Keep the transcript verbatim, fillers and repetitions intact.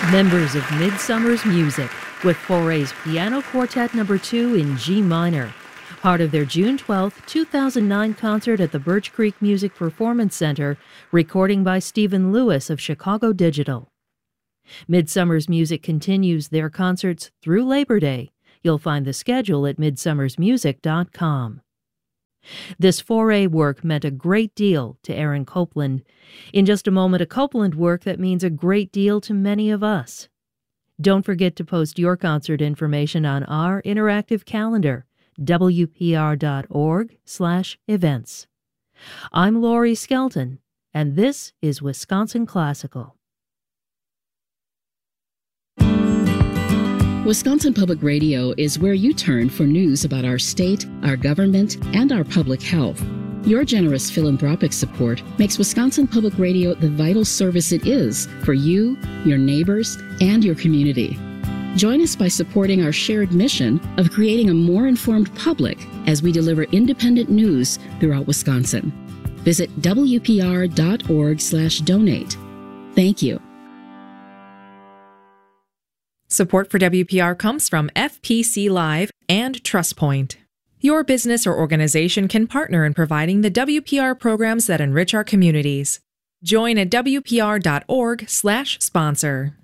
Members of Midsummer's Music with Foray's Piano Quartet Number two in G minor, part of their June twelfth, two thousand nine concert at the Birch Creek Music Performance Center, recording by Stephen Lewis of Chicago Digital. Midsummer's Music continues their concerts through Labor Day. You'll find the schedule at midsummer's music dot com. This Foray work meant a great deal to Aaron Copland. In just a moment, a Copland work that means a great deal to many of us. Don't forget to post your concert information on our interactive calendar, W P R dot org slash events. I'm Laurie Skelton, and this is Wisconsin Classical. Wisconsin Public Radio is where you turn for news about our state, our government, and our public health. Your generous philanthropic support makes Wisconsin Public Radio the vital service it is for you, your neighbors, and your community. Join us by supporting our shared mission of creating a more informed public as we deliver independent news throughout Wisconsin. Visit W P R dot org slash donate. Thank you. Support for W P R comes from F P C Live and TrustPoint. Your business or organization can partner in providing the W P R programs that enrich our communities. Join at W P R dot org slash sponsor.